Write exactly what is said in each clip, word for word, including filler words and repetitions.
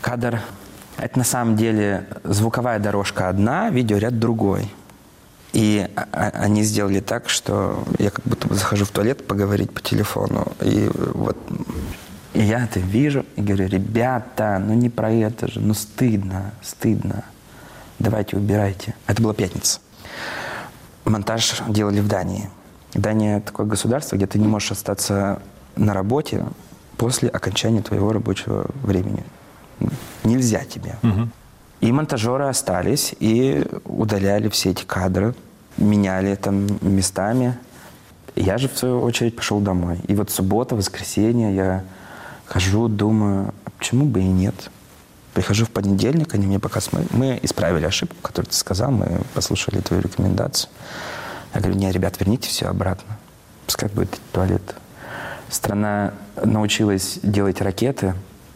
кадр. Это на самом деле звуковая дорожка одна, видеоряд другой. И они сделали так, что я как будто бы захожу в туалет поговорить по телефону. И вот и я это вижу и говорю: ребята, ну не про это же, ну стыдно, стыдно. Давайте убирайте. Это была пятница. Монтаж делали в Дании. Дания — такое государство, где ты не можешь остаться на работе после окончания твоего рабочего времени. Нельзя тебе. Угу. И монтажеры остались и удаляли все эти кадры, меняли там местами. Я же, в свою очередь, пошел домой. И вот суббота, воскресенье я хожу, думаю, а почему бы и нет? Прихожу в понедельник, они мне показывают, мы исправили ошибку, которую ты сказал, мы послушали твою рекомендацию. Я говорю: не, ребят, верните все обратно. Пускай будет туалет. Страна научилась делать ракеты,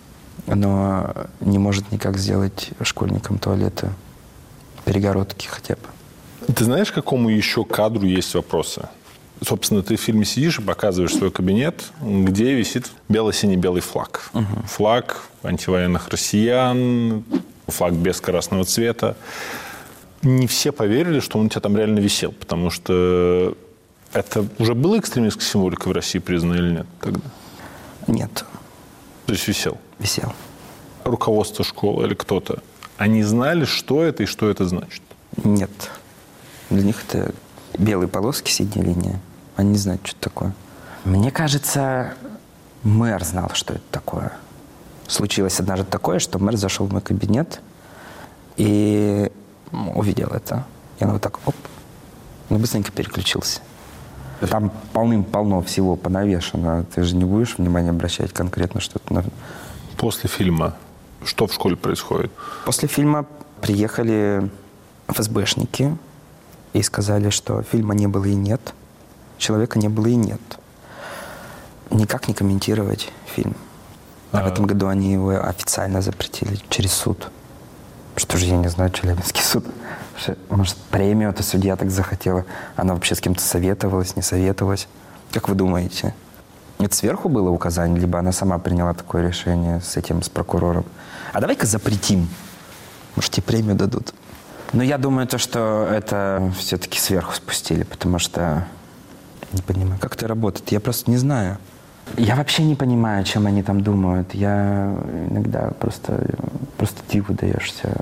но не может никак сделать школьникам туалеты, перегородки хотя бы. Ты знаешь, к какому еще кадру есть вопросы? Собственно, ты в фильме сидишь и показываешь свой кабинет, где висит бело-синий-белый флаг. Угу. Флаг антивоенных россиян, флаг без красного цвета. Не все поверили, что он у тебя там реально висел, потому что это уже было экстремистской символикой в России признано или нет тогда? Нет. То есть висел? Висел. Руководство школы или кто-то, они знали, что это и что это значит? Нет. Для них это белые полоски, синяя линия. Они не знают, что это такое. Мне кажется, мэр знал, что это такое. Случилось однажды такое, что мэр зашел в мой кабинет и увидел это. И он вот так, оп, ну, быстренько переключился. Там полным-полно всего понавешено. Ты же не будешь внимание обращать конкретно что-то на... После фильма что в школе происходит? После фильма приехали эф эс бэшники и сказали, что фильма не было и нет, человека не было и нет. Никак не комментировать фильм. А, а в этом году они его официально запретили через суд. Что же, я не знаю, Челябинский суд. Может, премию эта судья так захотела. Она вообще с кем-то советовалась, не советовалась. Как вы думаете? Это сверху было указание, либо она сама приняла такое решение с этим, с прокурором? А давай-ка запретим. Может, тебе премию дадут. Но я думаю, то, что это все-таки сверху спустили, потому что... Не понимаю, как это работает. Я просто не знаю. Я вообще не понимаю, чем они там думают. Я иногда просто, просто диву даешься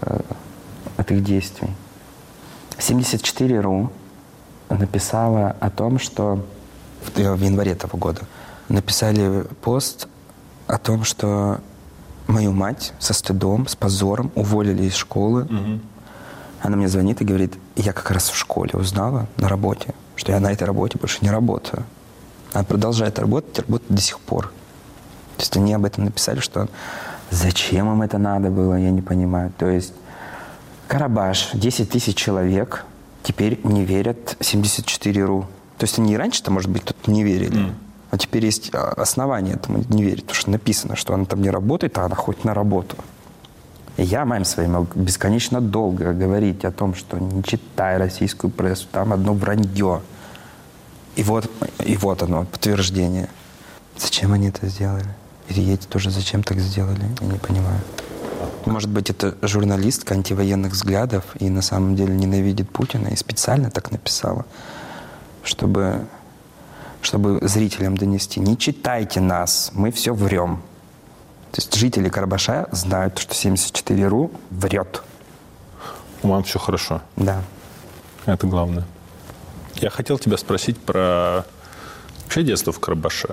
от их действий. семьдесят четыре ру написала о том, что в январе этого года написали пост о том, что мою мать со стыдом, с позором уволили из школы. Угу. Она мне звонит и говорит: я как раз в школе узнала на работе, что я на этой работе больше не работаю. Она продолжает работать, работает до сих пор. То есть они об этом написали, что зачем им это надо было, я не понимаю. То есть Карабаш, десять тысяч человек теперь не верят семьдесят четыре ру. То есть они и раньше-то, может быть, тут не верили. Mm. А теперь есть основания этому не верить, потому что написано, что она там не работает, а она ходит на работу. И я маме своей могу бесконечно долго говорить о том, что не читай российскую прессу, там одно вранье. И вот, и вот оно, подтверждение. Зачем они это сделали? Или эти тоже зачем так сделали? Я не понимаю. Может быть, это журналистка антивоенных взглядов и на самом деле ненавидит Путина и специально так написала, чтобы, чтобы зрителям донести: не читайте нас, мы все врем. То есть жители Карабаша знают, что семьдесят четыре ру врет. У мам все хорошо. Да. Это главное. Я хотел тебя спросить про вообще детство в Карабаше.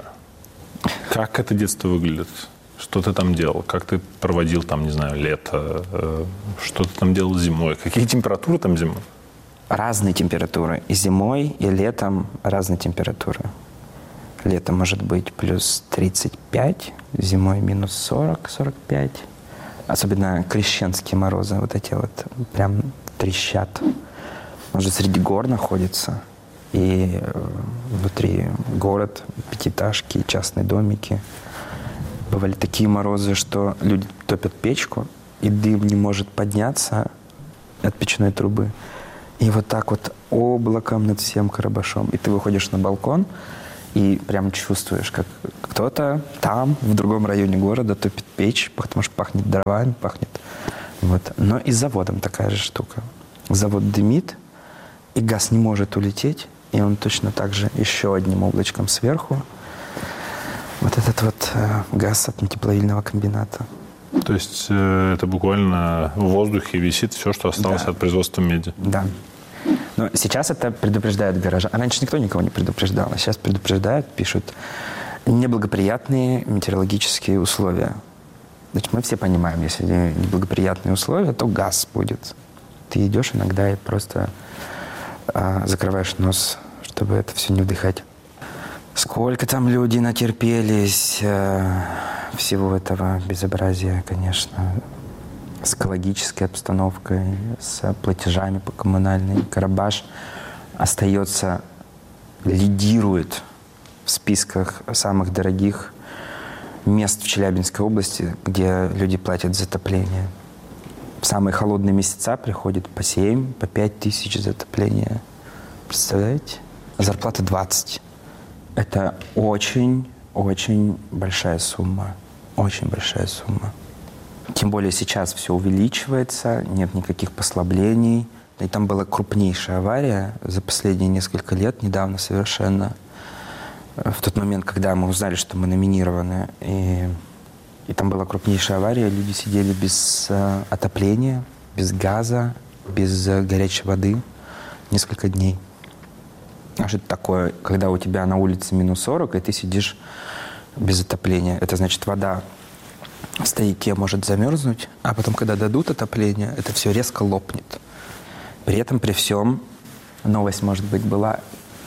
Как это детство выглядит? Что ты там делал? Как ты проводил там, не знаю, лето? Что ты там делал зимой? Какие температуры там зимой? Разные температуры. И зимой, и летом разные температуры. Летом может быть плюс тридцать пять, зимой минус сорок — сорок пять. Особенно крещенские морозы, вот эти вот прям трещат. Он же среди гор находится. И внутри город, пятиэтажки, частные домики. Бывали такие морозы, что люди топят печку, и дым не может подняться от печной трубы. И вот так вот облаком над всем Карабашом. И ты выходишь на балкон, и прям чувствуешь, как кто-то там, в другом районе города, топит печь, потому что пахнет дровами, пахнет. Вот. Но и с заводом такая же штука. Завод дымит, и газ не может улететь, и он точно так же еще одним облачком сверху. Вот этот вот э, газ от тепловильного комбината. То есть э, это буквально в воздухе висит все, что осталось да. от производства меди. Да. Но сейчас это предупреждают горожан. А раньше никто никого не предупреждал, а сейчас предупреждают, пишут неблагоприятные метеорологические условия. Значит, мы все понимаем, если неблагоприятные условия, то газ будет. Ты идешь иногда и просто а, закрываешь нос, чтобы это все не вдыхать. Сколько там люди натерпелись а, всего этого безобразия, конечно, с экологической обстановкой, с платежами по коммунальной. Карабаш остается, лидирует в списках самых дорогих мест в Челябинской области, где люди платят за отопление. В самые холодные месяца приходит по семь, по пять тысяч за отопление. Представляете? Зарплата двадцать. Это очень-очень большая сумма. Очень большая сумма. Тем более сейчас все увеличивается, нет никаких послаблений. И там была крупнейшая авария за последние несколько лет, недавно совершенно. В тот момент, когда мы узнали, что мы номинированы, и, и там была крупнейшая авария, люди сидели без э, отопления, без газа, без э, горячей воды несколько дней. А что это такое, когда у тебя на улице минус сорок, и ты сидишь без отопления? Это значит, вода в стояке может замерзнуть, а потом, когда дадут отопление, это все резко лопнет. При этом, при всем, новость, может быть, была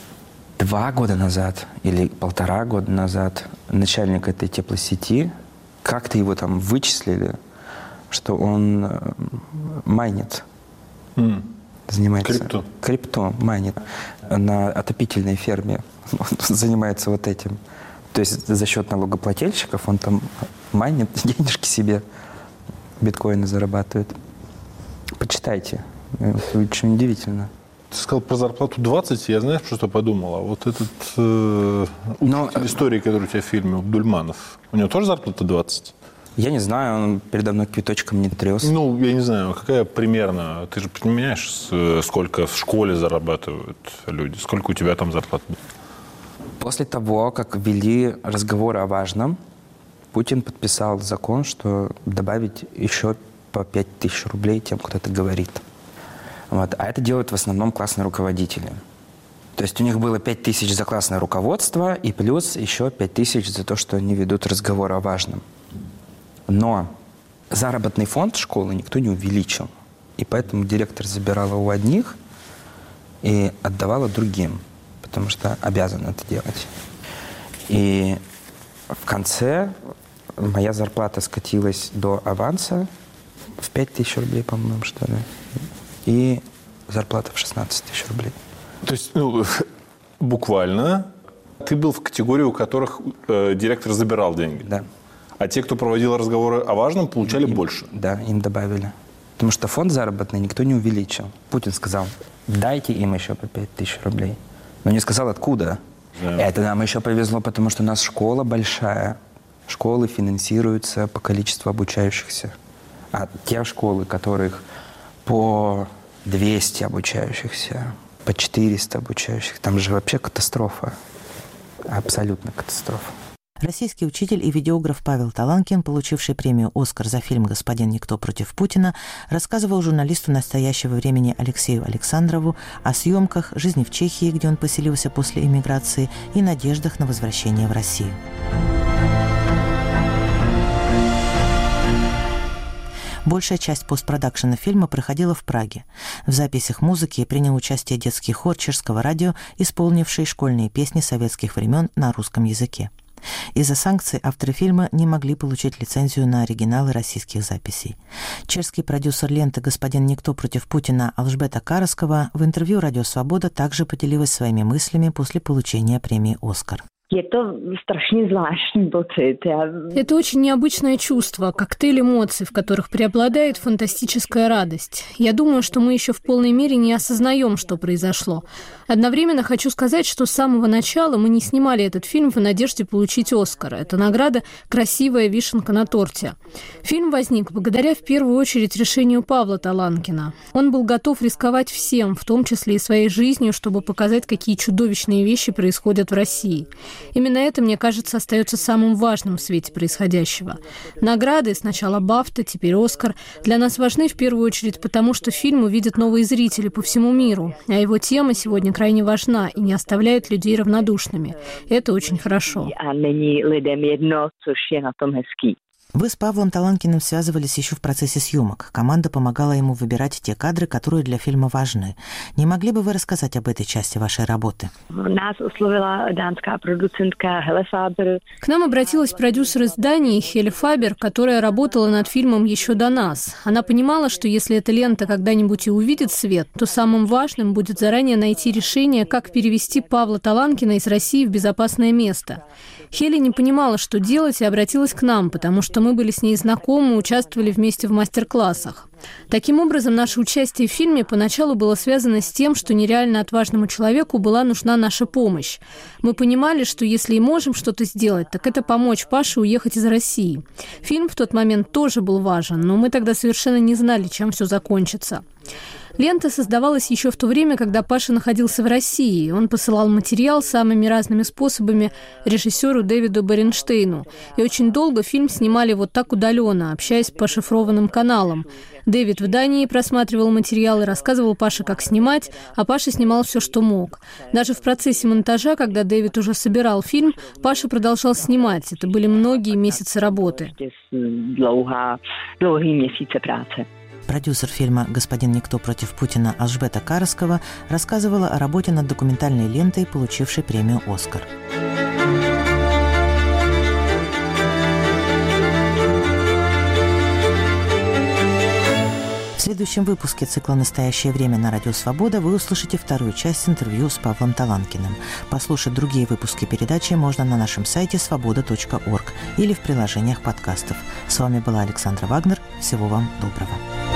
два года назад или полтора года назад начальник этой теплосети, как-то его там вычислили, что он майнит. Mm. Занимается. Крипто. Крипто майнит. На отопительной ферме он занимается вот этим. То есть за счет налогоплательщиков он там майнит, денежки себе, биткоины зарабатывает. Почитайте. Это очень удивительно. Ты сказал про зарплату двадцать, я, знаешь, что подумал? А вот этот э, Но... истории, который у тебя в фильме, Дульманов, у него тоже зарплата двадцать? Я не знаю, он передо мной квиточком не тряс. Ну, я не знаю, какая примерно... Ты же понимаешь, сколько в школе зарабатывают люди? Сколько у тебя там зарплата? После того, как ввели разговоры о важном, Путин подписал закон, что добавить еще по пять тысяч рублей тем, кто это говорит. Вот. А это делают в основном классные руководители. То есть у них было пять тысяч за классное руководство и плюс еще пять тысяч за то, что они ведут разговоры о важном. Но заработный фонд школы никто не увеличил. И поэтому директор забирала у одних и отдавала другим, потому что обязан это делать. И в конце моя зарплата скатилась до аванса в пять тысяч рублей, по-моему, что ли. И зарплата в шестнадцать тысяч рублей. То есть, ну, буквально ты был в категории, у которых э, директор забирал деньги? Да. А те, кто проводил разговоры о важном, получали им, больше? Да, им добавили. Потому что фонд заработный никто не увеличил. Путин сказал, дайте им еще по пять тысяч рублей. Но не сказал, откуда. Да. Это нам еще повезло, потому что у нас школа большая. Школы финансируются по количеству обучающихся. А те школы, которых по двести обучающихся, по четыреста обучающихся, там же вообще катастрофа. Абсолютно катастрофа. Российский учитель и видеограф Павел Таланкин, получивший премию «Оскар» за фильм «Господин Никто против Путина», рассказывал журналисту настоящего времени Алексею Александрову о съемках, жизни в Чехии, где он поселился после эмиграции, и надеждах на возвращение в Россию. Большая часть постпродакшена фильма проходила в Праге. В записях музыки принял участие детский хор Чешского радио, исполнивший школьные песни советских времен на русском языке. Из-за санкций авторы фильма не могли получить лицензию на оригиналы российских записей. Чешский продюсер ленты «Господин Никто против Путина» Алжбета Караскова в интервью «Радио Свобода» также поделилась своими мыслями после получения премии «Оскар». Это очень необычное чувство, коктейль эмоций, в которых преобладает фантастическая радость. Я думаю, что мы еще в полной мере не осознаем, что произошло. Одновременно хочу сказать, что с самого начала мы не снимали этот фильм в надежде получить «Оскар». Эта награда – красивая вишенка на торте. Фильм возник благодаря в первую очередь решению Павла Таланкина. Он был готов рисковать всем, в том числе и своей жизнью, чтобы показать, какие чудовищные вещи происходят в России. Именно это, мне кажется, остается самым важным в свете происходящего. Награды, сначала «Бафта», теперь «Оскар», для нас важны в первую очередь потому, что фильм увидят новые зрители по всему миру, а его тема сегодня крайне важна и не оставляет людей равнодушными. Это очень хорошо. Вы с Павлом Таланкиным связывались еще в процессе съемок. Команда помогала ему выбирать те кадры, которые для фильма важны. Не могли бы вы рассказать об этой части вашей работы? Нас условила данская продюсентка Хеле Фабер. К нам обратилась продюсер из Дании Хеле Фабер, которая работала над фильмом еще до нас. Она понимала, что если эта лента когда-нибудь и увидит свет, то самым важным будет заранее найти решение, как перевести Павла Таланкина из России в безопасное место. Хеле не понимала, что делать, и обратилась к нам, потому что мы были с ней знакомы, участвовали вместе в мастер-классах. Таким образом, наше участие в фильме поначалу было связано с тем, что нереально отважному человеку была нужна наша помощь. Мы понимали, что если и можем что-то сделать, так это помочь Паше уехать из России. Фильм в тот момент тоже был важен, но мы тогда совершенно не знали, чем все закончится. Лента создавалась еще в то время, когда Паша находился в России. Он посылал материал самыми разными способами режиссеру Дэвиду Беренштейну. И очень долго фильм снимали вот так удаленно, общаясь по шифрованным каналам. Дэвид в Дании просматривал материал и рассказывал Паше, как снимать, а Паша снимал все, что мог. Даже в процессе монтажа, когда Дэвид уже собирал фильм, Паша продолжал снимать. Это были многие месяцы работы. Продюсер фильма «Господин Никто против Путина» Алжбета Караскова рассказывала о работе над документальной лентой, получившей премию «Оскар». В следующем выпуске цикла «Настоящее время» на Радио Свобода вы услышите вторую часть интервью с Павлом Таланкиным. Послушать другие выпуски передачи можно на нашем сайте свобода точка орг или в приложениях подкастов. С вами была Александра Вагнер. Всего вам доброго.